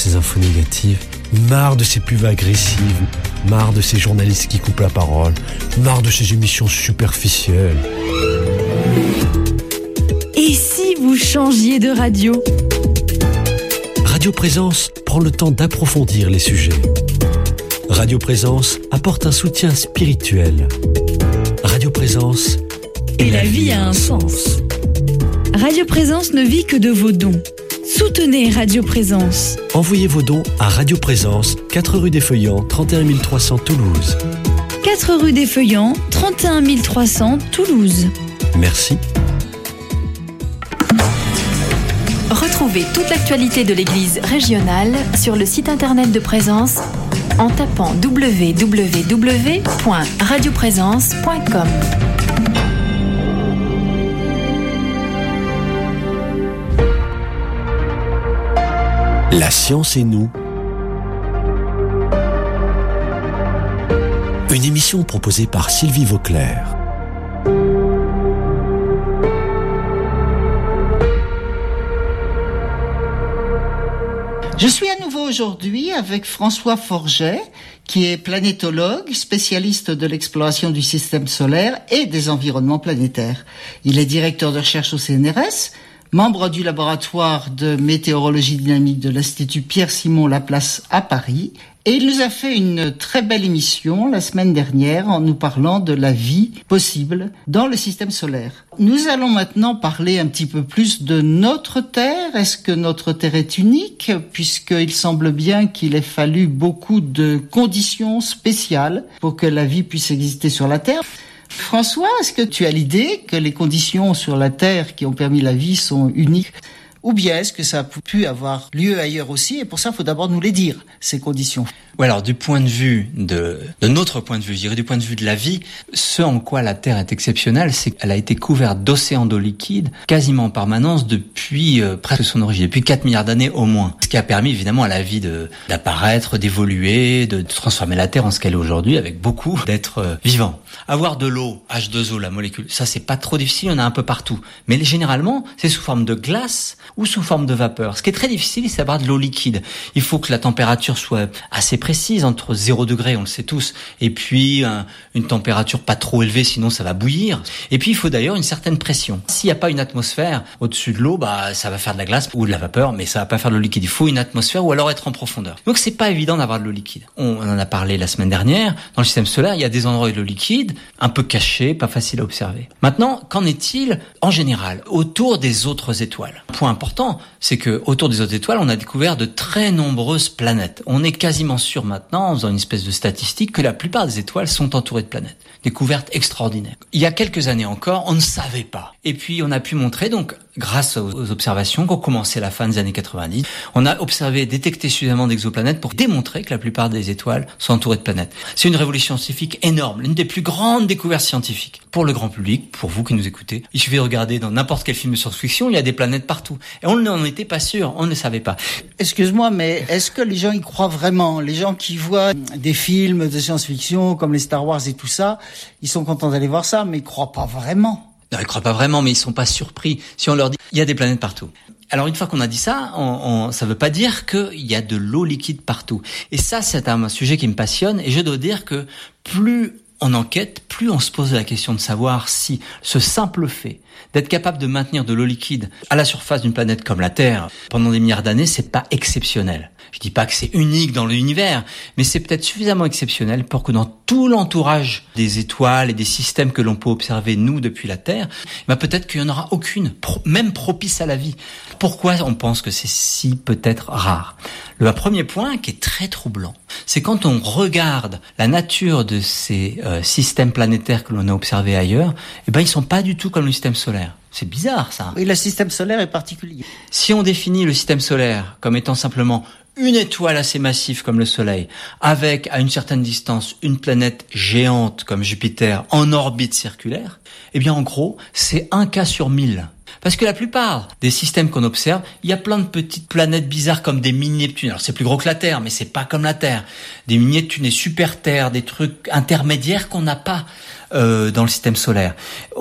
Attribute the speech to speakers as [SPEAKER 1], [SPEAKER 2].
[SPEAKER 1] ces infos négatives, marre de ces pubs agressives, marre de ces journalistes qui coupent la parole, marre de ces émissions superficielles.
[SPEAKER 2] Et si vous changiez de radio ?
[SPEAKER 1] Radio Présence prend le temps d'approfondir les sujets. Radio Présence apporte un soutien spirituel. Radio Présence
[SPEAKER 2] et la vie a un sens. Radio Présence ne vit que de vos dons. Soutenez Radio Présence.
[SPEAKER 1] Envoyez vos dons à Radio Présence, 4 rue des Feuillants, 31 300 Toulouse.
[SPEAKER 2] 4 rue des Feuillants, 31 300 Toulouse.
[SPEAKER 1] Merci.
[SPEAKER 3] Retrouvez toute l'actualité de l'Église régionale sur le site internet de Présence en tapant www.radioprésence.com.
[SPEAKER 1] La science et nous. Une émission proposée par Sylvie Vauclair.
[SPEAKER 4] Je suis à nouveau aujourd'hui avec François Forget, qui est planétologue, spécialiste de l'exploration du système solaire et des environnements planétaires. Il est directeur de recherche au CNRS, membre du laboratoire de météorologie dynamique de l'Institut Pierre-Simon Laplace à Paris, et il nous a fait une très belle émission la semaine dernière en nous parlant de la vie possible dans le système solaire. Nous allons maintenant parler un petit peu plus de notre Terre. Est-ce que notre Terre est unique, puisqu'il semble bien qu'il ait fallu beaucoup de conditions spéciales pour que la vie puisse exister sur la Terre? François, est-ce que tu as l'idée que les conditions sur la Terre qui ont permis la vie sont uniques ? Ou bien est-ce que ça a pu avoir lieu ailleurs aussi ? Et pour ça, il faut d'abord nous les dire, ces conditions.
[SPEAKER 5] Oui, alors du point de vue de notre point de vue, je dirais du point de vue de la vie, ce en quoi la Terre est exceptionnelle, c'est qu'elle a été couverte d'océans d'eau liquide quasiment en permanence depuis presque son origine, depuis 4 milliards d'années au moins. Ce qui a permis évidemment à la vie d'apparaître, d'évoluer, de transformer la Terre en ce qu'elle est aujourd'hui, avec beaucoup d'êtres vivants. Avoir de l'eau, H2O, la molécule, ça c'est pas trop difficile, il y en a un peu partout. Mais généralement, c'est sous forme de glace ou sous forme de vapeur. Ce qui est très difficile, c'est d'avoir de l'eau liquide. Il faut que la température soit assez précise, entre 0 degré, on le sait tous, et puis une température pas trop élevée, sinon ça va bouillir. Et puis il faut d'ailleurs une certaine pression. S'il n'y a pas une atmosphère au-dessus de l'eau, ça va faire de la glace ou de la vapeur, mais ça va pas faire de l'eau liquide. Il faut une atmosphère ou alors être en profondeur. Donc c'est pas évident d'avoir de l'eau liquide. On en a parlé la semaine dernière. Dans le système solaire, il y a des endroits de l'eau liquide, un peu cachés, pas facile à observer. Maintenant, qu'en est-il en général autour des autres étoiles ? Point important, c'est que autour des autres étoiles, on a découvert de très nombreuses planètes. On est quasiment sûr maintenant, en faisant une espèce de statistique, que la plupart des étoiles sont entourées de planètes. Découverte extraordinaire. Il y a quelques années encore, on ne savait pas. Et puis on a pu montrer, donc, grâce aux observations qui ont commencé à la fin des années 90, on a observé et détecté suffisamment d'exoplanètes pour démontrer que la plupart des étoiles sont entourées de planètes. C'est une révolution scientifique énorme, l'une des plus grandes découvertes scientifiques. Pour le grand public, pour vous qui nous écoutez, il suffit de regarder dans n'importe quel film de science-fiction, il y a des planètes partout. Et on n'en était pas sûr, on ne le savait pas.
[SPEAKER 4] Excuse-moi, mais est-ce que les gens y croient vraiment ? Les gens qui voient des films de science-fiction comme les Star Wars et tout ça, ils sont contents d'aller voir ça, mais ils croient pas vraiment.
[SPEAKER 5] Non, ils croient pas vraiment, mais ils sont pas surpris si on leur dit il y a des planètes partout. Alors une fois qu'on a dit ça, ça veut pas dire qu'il y a de l'eau liquide partout. Et ça, c'est un sujet qui me passionne, et je dois dire que plus on enquête, plus on se pose la question de savoir si ce simple fait d'être capable de maintenir de l'eau liquide à la surface d'une planète comme la Terre pendant des milliards d'années, c'est pas exceptionnel. Je dis pas que c'est unique dans l'univers, mais c'est peut-être suffisamment exceptionnel pour que dans tout l'entourage des étoiles et des systèmes que l'on peut observer, nous, depuis la Terre, peut-être qu'il n'y en aura aucune, même propice à la vie. Pourquoi on pense que c'est si peut-être rare ? Le premier point qui est très troublant, c'est quand on regarde la nature de ces systèmes planétaires que l'on a observés ailleurs, ils sont pas du tout comme le système solaire. C'est bizarre, ça.
[SPEAKER 4] Oui, le système solaire est particulier.
[SPEAKER 5] Si on définit le système solaire comme étant simplement une étoile assez massive comme le Soleil, avec à une certaine distance une planète géante comme Jupiter en orbite circulaire, en gros, c'est 1 cas sur 1000. Parce que la plupart des systèmes qu'on observe, il y a plein de petites planètes bizarres comme des mini-Neptunes. Alors c'est plus gros que la Terre, mais c'est pas comme la Terre. Des mini-Neptunes et super-Terres, des trucs intermédiaires qu'on n'a pas dans le système solaire.